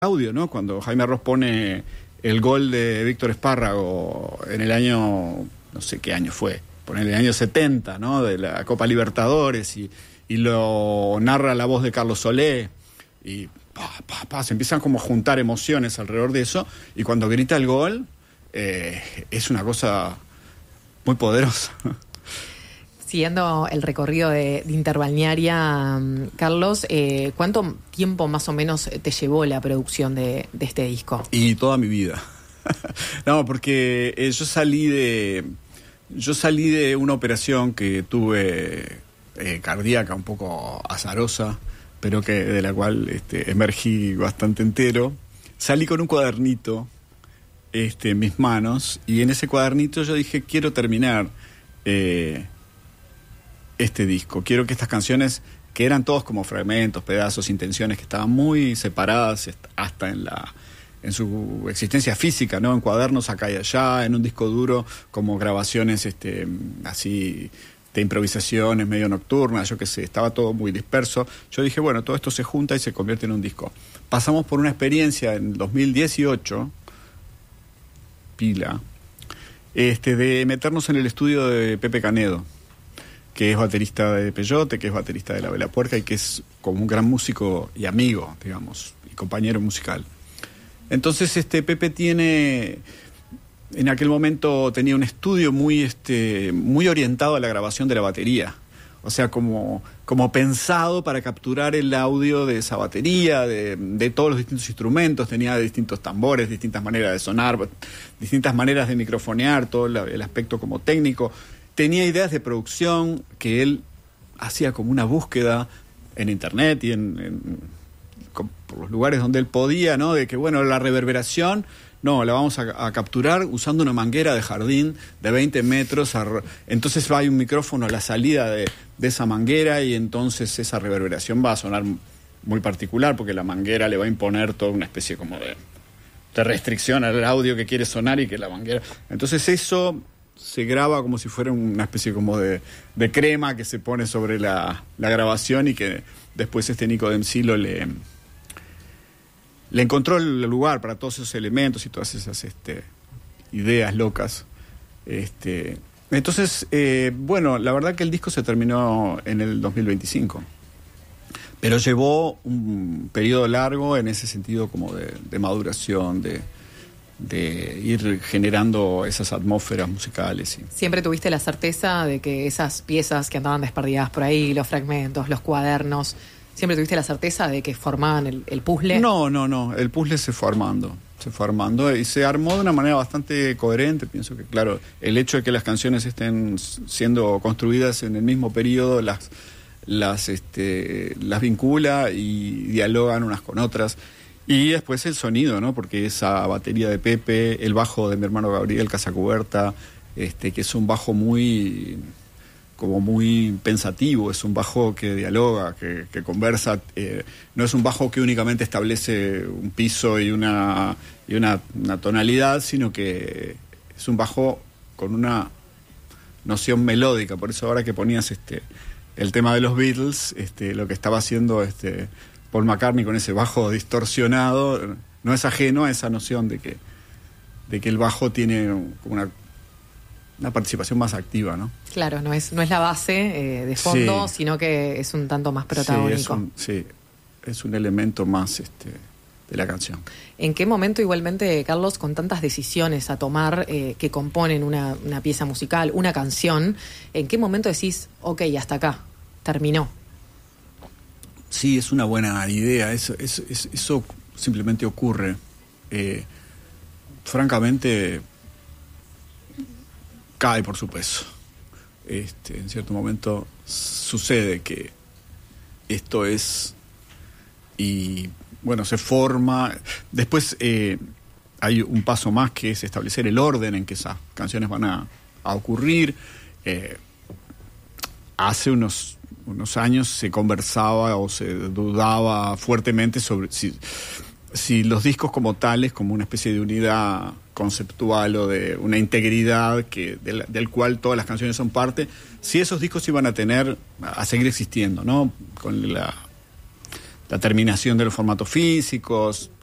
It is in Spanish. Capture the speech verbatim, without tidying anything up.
audio, ¿no? Cuando Jaime Ross pone el gol de Víctor Espárrago en el año, no sé qué año fue, pone el año setenta, ¿no? De la Copa Libertadores y, y lo narra la voz de Carlos Solé y pa, pa, pa, se empiezan como a juntar emociones alrededor de eso y cuando grita el gol eh, es una cosa muy poderosa. Siguiendo el recorrido de, de Interbalnearia, Carlos, eh, ¿cuánto tiempo más o menos te llevó la producción de, de este disco? Y toda mi vida. No, porque eh, yo salí de yo salí de una operación que tuve eh, cardíaca, un poco azarosa, pero que de la cual este, emergí bastante entero. Salí con un cuadernito este, en mis manos y en ese cuadernito yo dije, quiero terminar eh, este disco. Quiero que estas canciones, que eran todos como fragmentos, pedazos, intenciones, que estaban muy separadas hasta en la en su existencia física, ¿no? En cuadernos acá y allá, en un disco duro, como grabaciones este, así de improvisaciones medio nocturnas, yo qué sé, estaba todo muy disperso. Yo dije, bueno, todo esto se junta y se convierte en un disco. Pasamos por una experiencia en dos mil dieciocho, pila, este, de meternos en el estudio de Pepe Canedo, que es baterista de Peyote, que es baterista de La Vela Puerca y que es como un gran músico y amigo, digamos, y compañero musical. Entonces este Pepe tiene, en aquel momento tenía un estudio muy, este, muy orientado a la grabación de la batería, o sea, como, como pensado para capturar el audio de esa batería, de, de todos los distintos instrumentos, tenía distintos tambores, distintas maneras de sonar, distintas maneras de microfonear, todo el, el aspecto como técnico. Tenía ideas de producción que él hacía como una búsqueda en internet y en, en con, por los lugares donde él podía, ¿no? De que, bueno, la reverberación, no, la vamos a, a capturar usando una manguera de jardín de veinte metros. A, entonces hay un micrófono a la salida de, de esa manguera y entonces esa reverberación va a sonar muy particular porque la manguera le va a imponer toda una especie como de, de restricción al audio que quiere sonar y que la manguera... Entonces eso se graba como si fuera una especie como de, de crema que se pone sobre la, la grabación y que después este Nico Dempsilo le, le encontró el lugar para todos esos elementos y todas esas este, ideas locas. Este, entonces, eh, bueno, la verdad que el disco se terminó en el dos mil veinticinco, pero llevó un periodo largo en ese sentido como de, de maduración, de... de ir generando esas atmósferas musicales. ¿Sí? ¿Siempre tuviste la certeza de que esas piezas que andaban desperdigadas por ahí, los fragmentos, los cuadernos, siempre tuviste la certeza de que formaban el, el puzzle? No, no, no, el puzzle se fue armando, se fue armando y se armó de una manera bastante coherente. Pienso que, claro, el hecho de que las canciones estén siendo construidas en el mismo periodo las, las, este, las vincula y dialogan unas con otras. Y después el sonido, ¿no? Porque esa batería de Pepe, el bajo de mi hermano Gabriel Casacuberta, este, que es un bajo muy, como muy pensativo, es un bajo que dialoga, que, que conversa, eh, no es un bajo que únicamente establece un piso y una, y una, una tonalidad, sino que es un bajo con una noción melódica. Por eso ahora que ponías este, el tema de los Beatles, este, lo que estaba haciendo... este Paul McCartney con ese bajo distorsionado no es ajeno a esa noción de que, de que el bajo tiene una, una participación más activa, ¿no? Claro, no es, no es la base eh, de fondo, sí, sino que es un tanto más protagónico. Sí, es un, sí, es un elemento más este, de la canción. ¿En qué momento igualmente, Carlos, con tantas decisiones a tomar eh, que componen una, una pieza musical, una canción, en qué momento decís, ok, hasta acá, terminó? Sí, es una buena idea, eso, eso, eso simplemente ocurre. Eh, francamente, cae por su peso. Este, en cierto momento sucede que esto es, y bueno, se forma. Después eh, hay un paso más que es establecer el orden en que esas canciones van a, a ocurrir. Eh, hace unos... unos años se conversaba o se dudaba fuertemente sobre si, si los discos como tales, como una especie de unidad conceptual o de una integridad que del, del cual todas las canciones son parte, si esos discos iban a tener, a seguir existiendo, ¿no? Con la, la terminación de los formatos físicos,